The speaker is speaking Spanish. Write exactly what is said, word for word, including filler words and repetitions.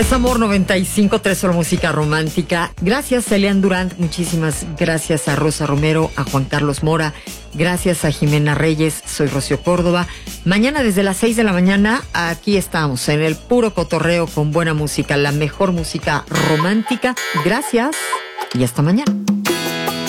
Es Amor noventa y cinco punto tres, solo música romántica. Gracias a Elian Durant, muchísimas gracias a Rosa Romero, a Juan Carlos Mora, gracias a Jimena Reyes, soy Rocío Córdoba. Mañana desde las seis de la mañana, aquí estamos, en el puro cotorreo con buena música, la mejor música romántica. Gracias y hasta mañana.